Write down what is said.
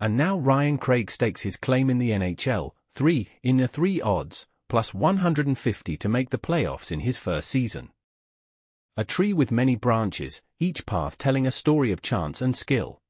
And now Ryan Craig stakes his claim in the NHL, 3 in a 3 odds, plus 150 to make the playoffs in his first season. A tree with many branches, each path telling a story of chance and skill.